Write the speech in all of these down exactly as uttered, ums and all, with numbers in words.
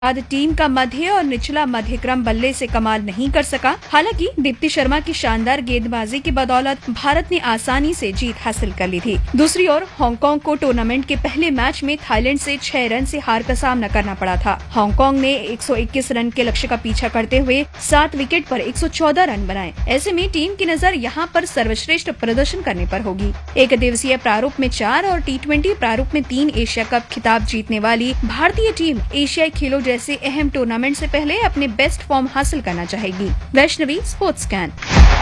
बाद टीम का मध्य और निचला मध्य क्रम बल्ले से कमाल नहीं कर सका। हालांकि दीप्ति शर्मा की शानदार गेंदबाजी की बदौलत भारत ने आसानी से जीत हासिल कर ली थी। दूसरी ओर हांगकांग को टूर्नामेंट के पहले मैच में थाईलैंड से छह रन से हार का सामना करना पड़ा था। हांगकांग ने एक सौ इक्कीस रन के लक्ष्य का पीछा करते हुए सात विकेट पर एक सौ चौदह रन बनाए। ऐसे में टीम की नजर यहां पर सर्वश्रेष्ठ प्रदर्शन करने पर होगी। एक दिवसीय प्रारूप में चार और टी ट्वेंटी प्रारूप में तीन एशिया कप खिताब जीतने वाली भारतीय टीम एशियाई खेलों जैसे अहम टूर्नामेंट से पहले अपने बेस्ट फॉर्म हासिल करना चाहेगी। Vaishnavi, sports scan.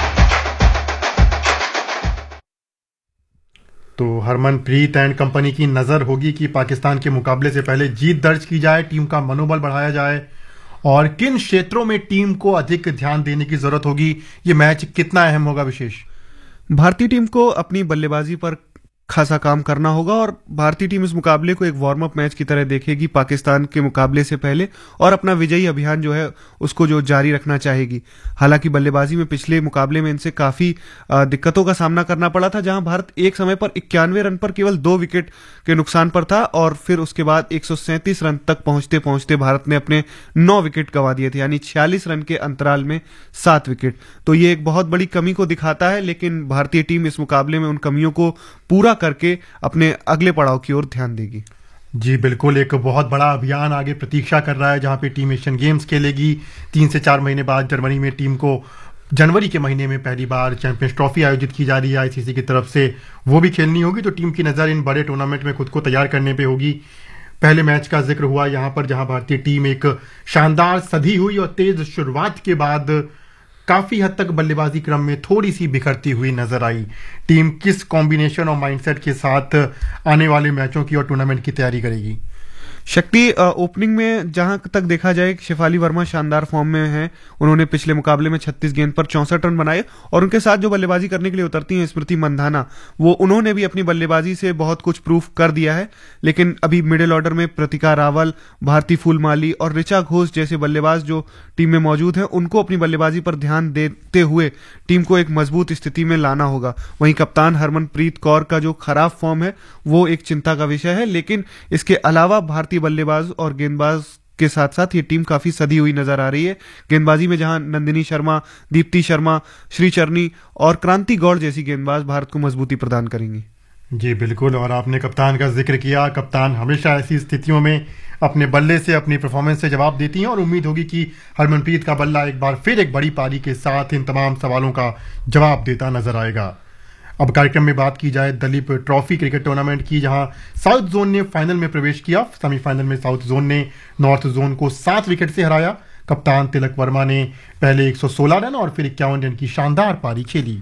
तो हरमनप्रीत एंड कंपनी की नजर होगी कि पाकिस्तान के मुकाबले से पहले जीत दर्ज की जाए, टीम का मनोबल बढ़ाया जाए और किन क्षेत्रों में टीम को अधिक ध्यान देने की जरूरत होगी, ये मैच कितना अहम होगा। विशेष भारतीय टीम को अपनी बल्लेबाजी पर खासा काम करना होगा और भारतीय टीम इस मुकाबले को एक वार्म अप मैच की तरह देखेगी पाकिस्तान के मुकाबले से पहले और अपना विजयी अभियान जो है उसको जो जारी रखना चाहेगी। हालांकि बल्लेबाजी में पिछले मुकाबले में इनसे काफी दिक्कतों का सामना करना पड़ा था, जहां भारत एक समय पर इक्यानवे रन पर केवल दो विकेट के नुकसान पर था और फिर उसके बाद एक सौ सैंतीस रन तक पहुंचते पहुंचते भारत ने अपने नौ विकेट गंवा दिए थे, यानी छियालीस रन के अंतराल में सात विकेट। तो ये एक बहुत बड़ी कमी को दिखाता है, लेकिन भारतीय टीम इस मुकाबले में उन कमियों को पूरा करके अपने अगले पड़ाव की ओर ध्यान देगी। जी बिल्कुल, एक बहुत बड़ा अभियान आगे प्रतीक्षा कर रहा है, जहां पे टीम एशियन गेम्स खेलेगी। तीन से चार महीने बाद जर्मनी में टीम को जनवरी के महीने में पहली बार चैंपियंस ट्रॉफी आयोजित की जा रही है आईसीसी की तरफ से, वो भी खेलनी होगी। तो टीम की नज़र इन बड़े टूर्नामेंट में खुद को तैयार करने पे होगी। पहले मैच का जिक्र हुआ यहाँ पर, जहां भारतीय टीम एक शानदार सधी हुई और तेज शुरुआत के बाद काफी हद तक बल्लेबाजी क्रम में थोड़ी सी बिखरती हुई नजर आई। टीम किस कॉम्बिनेशन और माइंडसेट के साथ आने वाले मैचों की और टूर्नामेंट की तैयारी करेगी? शक्ति, ओपनिंग में जहां तक देखा जाए शेफाली वर्मा शानदार फॉर्म में हैं। उन्होंने पिछले मुकाबले में छत्तीस गेंद पर चौसठ रन बनाए और उनके साथ जो बल्लेबाजी करने के लिए उतरती हैं स्मृति मंधाना, वो उन्होंने भी अपनी बल्लेबाजी से बहुत कुछ प्रूफ कर दिया है। लेकिन अभी मिडिल ऑर्डर में प्रतिका रावल, भारती फूलमाली और ऋचा घोष जैसे बल्लेबाज जो टीम में मौजूद हैं, उनको अपनी बल्लेबाजी पर ध्यान देते हुए टीम को एक मजबूत स्थिति में लाना होगा। वहीं कप्तान हरमनप्रीत कौर का जो खराब फॉर्म है वो एक चिंता का विषय है, लेकिन इसके अलावा भारतीय बल्लेबाज और गेंदबाज के साथ साथ ये टीम काफी सदी हुई नजर आ रही है। गेंदबाजी में जहां नंदिनी शर्मा, दीप्ति शर्मा, श्रीचरनी और क्रांति गौड़ जैसी गेंदबाज भारत को मजबूती प्रदान करेंगी। जी बिल्कुल, और आपने कप्तान का जिक्र किया। कप्तान हमेशा ऐसी स्थितियों में अपने बल्ले से, अपनी परफॉर्मेंस से जवाब देती हैं और उम्मीद होगी कि हरमनप्रीत का बल्ला एक बार फिर एक बड़ी पारी के साथ इन तमाम सवालों का जवाब देता नजर आएगा। अब कार्यक्रम में बात की जाए दलीप ट्रॉफी क्रिकेट टूर्नामेंट की, जहां साउथ जोन ने फाइनल में प्रवेश किया। सेमीफाइनल में साउथ जोन ने नॉर्थ जोन को सात विकेट से हराया। कप्तान तिलक वर्मा ने पहले एक सौ सोलह रन और फिर इक्यावन रन की शानदार पारी खेली।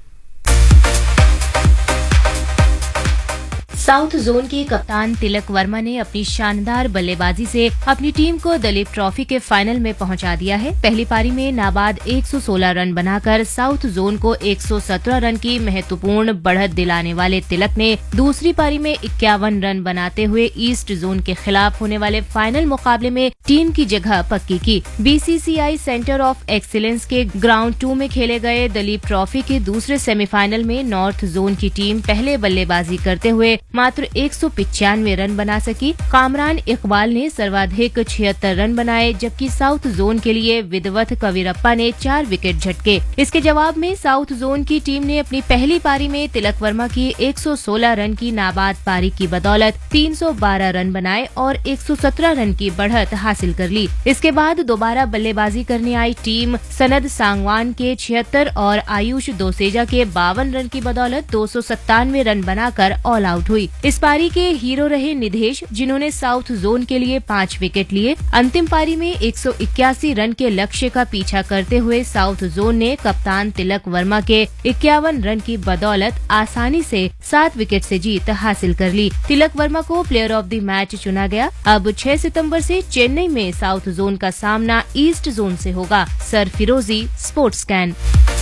साउथ जोन के कप्तान तिलक वर्मा ने अपनी शानदार बल्लेबाजी से अपनी टीम को दलीप ट्रॉफी के फाइनल में पहुंचा दिया है। पहली पारी में नाबाद एक सौ सोलह रन बनाकर साउथ जोन को एक सौ सत्रह रन की महत्वपूर्ण बढ़त दिलाने वाले तिलक ने दूसरी पारी में इक्यावन रन बनाते हुए ईस्ट जोन के खिलाफ होने वाले फाइनल मुकाबले में टीम की जगह पक्की की। बीसीसीआई सेंटर ऑफ एक्सीलेंस के ग्राउंड टू में खेले गए दलीप ट्रॉफी के दूसरे सेमीफाइनल में नॉर्थ जोन की टीम पहले बल्लेबाजी करते हुए मात्र एक सौ पिचानवे रन बना सकी। कामरान इकबाल ने सर्वाधिक छिहत्तर रन बनाए, जबकि साउथ जोन के लिए विदवत कवीरप्पा ने चार विकेट झटके। इसके जवाब में साउथ जोन की टीम ने अपनी पहली पारी में तिलक वर्मा की एक सौ सोलह रन की नाबाद पारी की बदौलत तीन सौ बारह रन बनाए और एक सौ सत्रह रन की बढ़त हासिल कर ली। इसके बाद दोबारा बल्लेबाजी करने आई टीम सनद सांगवान के छिहत्तर और आयुष दोसेजा के बावन रन की बदौलत दो सौ सत्तानवे रन बनाकर ऑल आउट हुई। इस पारी के हीरो रहे निधेश, जिन्होंने साउथ जोन के लिए पाँच विकेट लिए। अंतिम पारी में एक सौ इक्यासी रन के लक्ष्य का पीछा करते हुए साउथ जोन ने कप्तान तिलक वर्मा के इक्यावन रन की बदौलत आसानी से सात विकेट से जीत हासिल कर ली। तिलक वर्मा को प्लेयर ऑफ द मैच चुना गया। अब छह सितंबर से चेन्नई में साउथ जोन का सामना ईस्ट जोन से होगा। सर फिरोजी, स्पोर्ट्स स्कैन।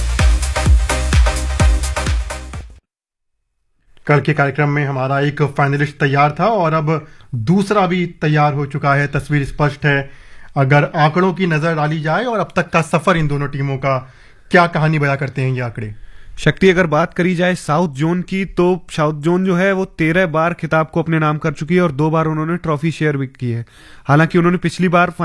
कल के कार्यक्रम में हमारा एक फाइनलिस्ट तैयार था और अब दूसरा भी तैयार हो चुका है। तस्वीर स्पष्ट है अगर आंकड़ों की नजर डाली जाए और अब तक का सफर इन दोनों टीमों का। क्या कहानी बयां करते हैं ये आंकड़े? शक्ति, अगर बात करी जाए साउथ जोन की, तो साउथ जोन जो है वो तेरह बार खिताब को अपने नाम कर चुकी है और दो बार उन्होंने ट्रॉफी शेयर भी की है। हालांकि उन्होंने पिछली बार